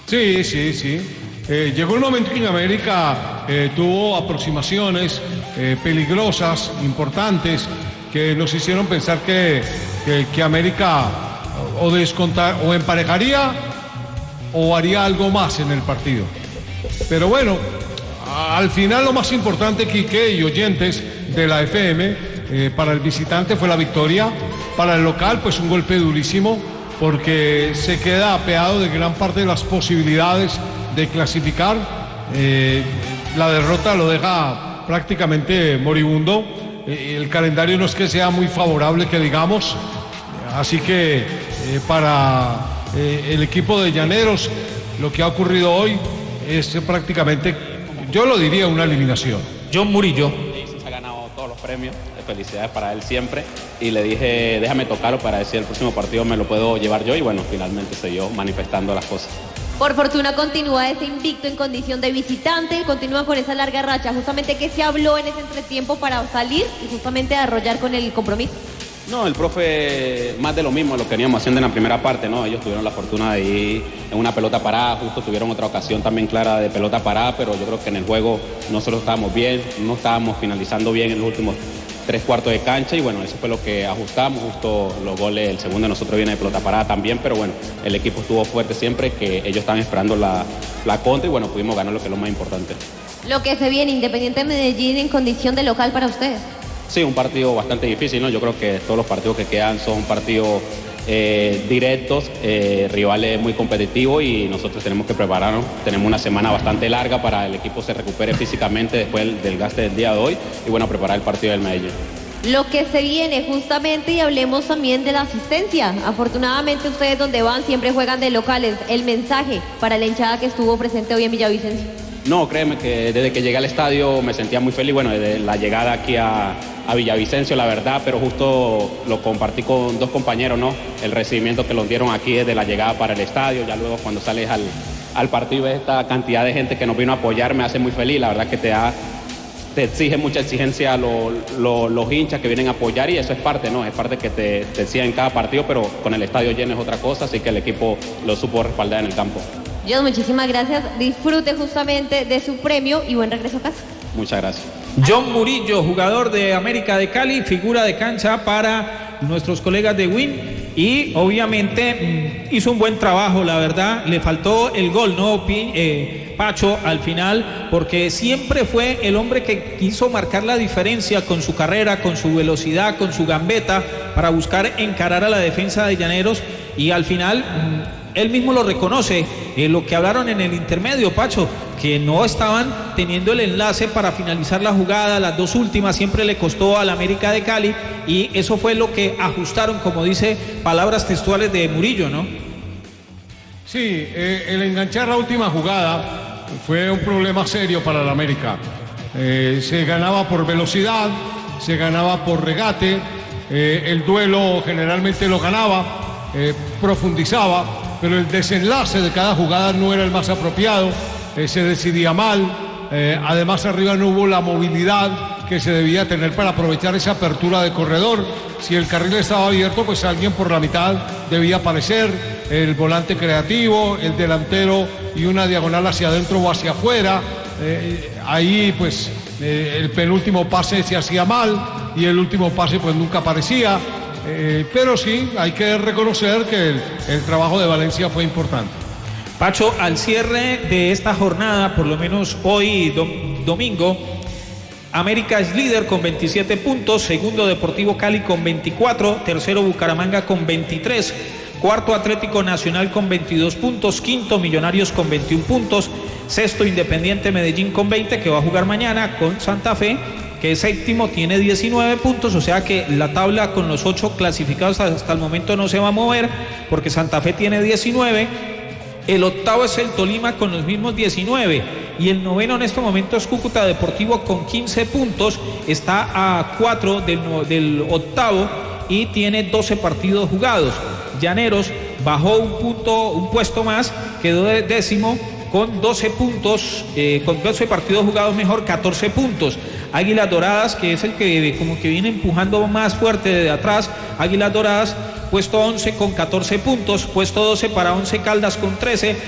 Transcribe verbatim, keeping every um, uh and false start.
Sí, sí, sí. Eh, llegó un momento en que América eh, tuvo aproximaciones eh, peligrosas, importantes, que nos hicieron pensar que, que, que América o descontar, o emparejaría o haría algo más en el partido. Pero bueno, al final lo más importante, Quique y oyentes de la F M, eh, para el visitante fue la victoria, para el local pues un golpe durísimo, porque se queda apeado de gran parte de las posibilidades de clasificar. Eh, la derrota lo deja prácticamente moribundo. Eh, el calendario no es que sea muy favorable, que digamos, así que eh, para eh, el equipo de Llaneros lo que ha ocurrido hoy es prácticamente, yo lo diría, una eliminación. John Murillo. Se ha ganado todos los premios, felicidades para él siempre, y le dije déjame tocarlo para decir el próximo partido me lo puedo llevar yo, y bueno, finalmente se dio manifestando las cosas. Por fortuna continúa ese invicto en condición de visitante, continúa con esa larga racha. Justamente, ¿qué se habló en ese entretiempo para salir y justamente arrollar con el compromiso? No, el profe, más de lo mismo, lo que veníamos haciendo en la primera parte, ¿no? Ellos tuvieron la fortuna de ir en una pelota parada, justo tuvieron otra ocasión también clara de pelota parada, pero yo creo que en el juego nosotros estábamos bien, no estábamos finalizando bien en los últimos tres cuartos de cancha, y bueno, eso fue lo que ajustamos. Justo los goles, el segundo de nosotros viene de pelota parada también, pero bueno, el equipo estuvo fuerte siempre, que ellos estaban esperando la, la contra, y bueno, pudimos ganar, lo que es lo más importante. Lo que se viene, Independiente Medellín en condición de local para ustedes. Sí, un partido bastante difícil, ¿no? Yo creo que todos los partidos que quedan son partidos eh, directos, eh, rivales muy competitivos, y nosotros tenemos que prepararnos. Tenemos una semana bastante larga para el equipo se recupere físicamente después del, del gasto del día de hoy, y bueno, preparar el partido del Medellín. Lo que se viene justamente, y hablemos también de la asistencia. Afortunadamente ustedes donde van siempre juegan de locales. El mensaje para la hinchada que estuvo presente hoy en Villavicencio. No, créeme que desde que llegué al estadio me sentía muy feliz, bueno, desde la llegada aquí a, a Villavicencio, la verdad, pero justo lo compartí con dos compañeros, ¿no? El recibimiento que nos dieron aquí desde la llegada para el estadio, ya luego cuando sales al, al partido y ves esta cantidad de gente que nos vino a apoyar, me hace muy feliz, la verdad que te da, te exige mucha exigencia lo, lo, los hinchas que vienen a apoyar, y eso es parte, ¿no? Es parte que te, te exigen en cada partido, pero con el estadio lleno es otra cosa, así que el equipo lo supo respaldar en el campo. Dios, muchísimas gracias. Disfrute justamente de su premio y buen regreso a casa. Muchas gracias. John Murillo, jugador de América de Cali, figura de cancha para nuestros colegas de Win, y obviamente mmm, hizo un buen trabajo, la verdad. Le faltó el gol, ¿no, Pi, eh, Pacho, al final, porque siempre fue el hombre que quiso marcar la diferencia con su carrera, con su velocidad, con su gambeta, para buscar encarar a la defensa de Llaneros, y al final mmm, él mismo lo reconoce, eh, lo que hablaron en el intermedio, Pacho, que no estaban teniendo el enlace para finalizar la jugada, las dos últimas siempre le costó al América de Cali, y eso fue lo que ajustaron, como dice, palabras textuales de Murillo, ¿no? Sí, eh, el enganchar la última jugada fue un problema serio para el América. Eh, se ganaba por velocidad, se ganaba por regate, eh, el duelo generalmente lo ganaba, eh, profundizaba, pero el desenlace de cada jugada no era el más apropiado, eh, se decidía mal, eh, además arriba no hubo la movilidad que se debía tener para aprovechar esa apertura de corredor. Si el carril estaba abierto, pues alguien por la mitad debía aparecer, el volante creativo, el delantero y una diagonal hacia adentro o hacia afuera. Eh, ahí pues eh, el penúltimo pase se hacía mal y el último pase pues nunca aparecía. Eh, pero sí, hay que reconocer que el, el trabajo de Valencia fue importante. Pacho, al cierre de esta jornada, por lo menos hoy dom- domingo, América es líder con veintisiete puntos, segundo Deportivo Cali con veinticuatro, tercero Bucaramanga con veintitrés, cuarto Atlético Nacional con veintidós puntos, quinto Millonarios con veintiún puntos, sexto Independiente Medellín con veinte, que va a jugar mañana con Santa Fe, que séptimo tiene diecinueve puntos, o sea que la tabla con los ocho clasificados hasta el momento no se va a mover, porque Santa Fe tiene diecinueve, el octavo es el Tolima con los mismos diecinueve, y el noveno en este momento es Cúcuta Deportivo con quince puntos, está a cuatro del, del octavo y tiene doce partidos jugados. Llaneros bajó un punto, un puesto más, quedó de décimo con doce puntos, eh, con doce partidos jugados mejor, catorce puntos. Águilas Doradas, que es el que como que viene empujando más fuerte de atrás, Águilas Doradas, puesto once con catorce puntos, puesto doce para Once Caldas con trece,